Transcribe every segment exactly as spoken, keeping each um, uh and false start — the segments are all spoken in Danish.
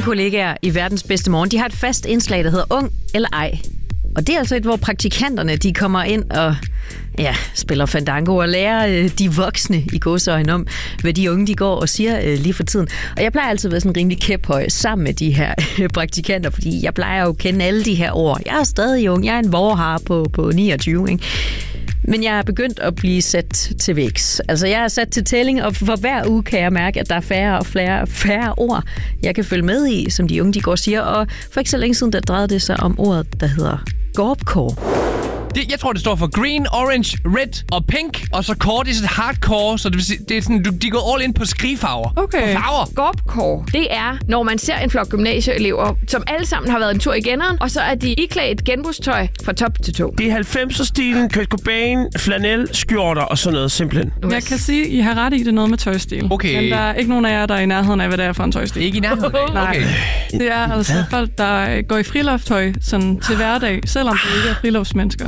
kollegaer i Verdens Bedste Morgen, de har et fast indslag, der hedder Ung eller ej. Og det er altså et, hvor praktikanterne de kommer ind og ja, spiller fandango og lærer øh, de voksne i gåseøjne om, hvad de unge de går og siger øh, lige for tiden. Og jeg plejer altid at være sådan rimelig kæphøj sammen med de her øh, praktikanter, fordi jeg plejer jo at kende alle de her ord. Jeg er stadig ung, jeg er en vorhar på, på niogtyve, ikke? Men jeg er begyndt at blive sat til vægs. Altså, jeg er sat til tælling, og for hver uge kan jeg mærke, at der er færre og færre, færre ord, jeg kan følge med i, som de unge de går og siger. Og for ikke så længe siden, der drejede det sig om ordet, der hedder gorpcore. Det, jeg tror, det står for green, orange, red og pink, og så core, det er sådan hardcore, så det, vil sige, det er sådan, de går all in på skrigfarver. Okay. På farver. Gorpcore, det er, når man ser en flok gymnasieelever, som alle sammen har været en tur i genneren, og så er de iklædt genbrugstøj fra top til tå. Det er halvfemser-stilen, Kurt Cobain, flanel, skjorter og sådan noget, simpelthen. Jeg kan sige, I har ret i det noget med tøjstil. Okay. Men der er ikke nogen af jer, der er i nærheden af, hvad det er for en tøjstil. Ikke i nærheden af? Nej. Okay. Det er altså folk, der går i frilufttøj sådan til hverdag, selvom de ikke er friluftsmennesker.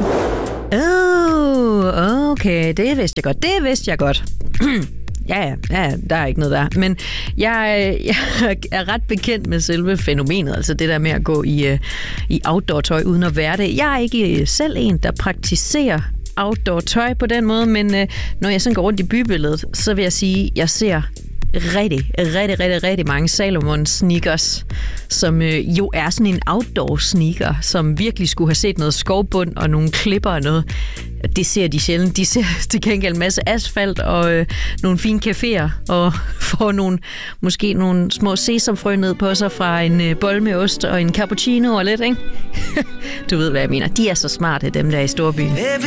Oh, okay, det vidste jeg godt. Det vidste jeg godt. Ja, ja, ja, der er ikke noget der. Men jeg, jeg er ret bekendt med selve fænomenet, altså det der med at gå i, i outdoor-tøj uden at være det. Jeg er ikke selv en, der praktiserer outdoor-tøj på den måde, men når jeg sådan går rundt i bybilledet, så vil jeg sige, at jeg ser rigtig, rigtig, rigtig, rigtig mange Salomon sneakers, som øh, jo er sådan en outdoor sneaker, som virkelig skulle have set noget skovbund og nogle klipper og noget. Det ser de sjældent. De ser til gengæld en masse asfalt og øh, nogle fine caféer og får nogle, måske nogle små sesamfrø ned på sig fra en øh, bolle med ost og en cappuccino og lidt, ikke? Du ved, hvad jeg mener. De er så smarte, dem der i storbyen.